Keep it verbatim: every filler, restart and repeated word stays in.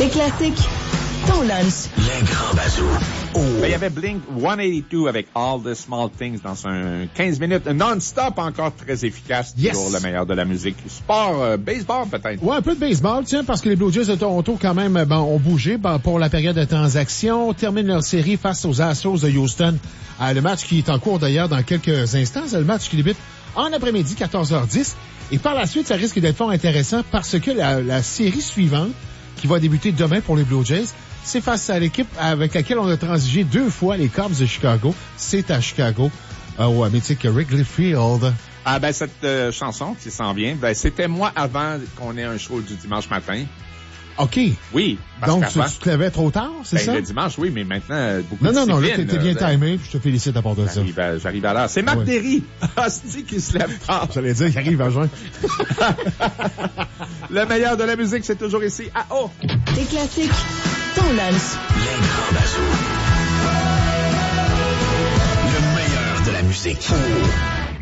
Des classiques, ton lunch. Les grands bazous. Oh. Ben, il y avait Blink one eighty-two avec All the Small Things dans un quinze minutes non-stop, encore très efficace. Yes. Toujours le meilleur de la musique. Sport, euh, baseball peut-être. Ouais, un peu de baseball, tiens, parce que les Blue Jays de Toronto, quand même, ben, ont bougé ben, pour la période de transaction. Terminent leur série face aux Astros de Houston. Euh, le match qui est en cours d'ailleurs dans quelques instants. C'est le match qui débute en après-midi, quatorze heures dix. Et par la suite, ça risque d'être fort intéressant parce que la, la série suivante, qui va débuter demain pour les Blue Jays, c'est face à l'équipe avec laquelle on a transigé deux fois, les Cubs de Chicago. C'est à Chicago, euh, au mythique Wrigley Field. Ah ben cette euh, chanson qui s'en vient, ben c'était moi avant qu'on ait un show du dimanche matin. OK. Oui. Parce Donc, tu, qu'avant, tu te levais trop tard, c'est ben, ça? le dimanche, oui, mais maintenant, beaucoup non, de non, non, là, discipline, t'es, t'es bien là, timé, puis je te félicite à part de ça. J'arrive à, j'arrive à l'heure. C'est Marc Ouais. Derry. Hostie qui se lève tard. J'allais dire qu'il arrive à juin. Le meilleur de la musique, c'est toujours ici. Ah oh! Des classiques, ton lunch. Les grands bazous. Le meilleur de la musique.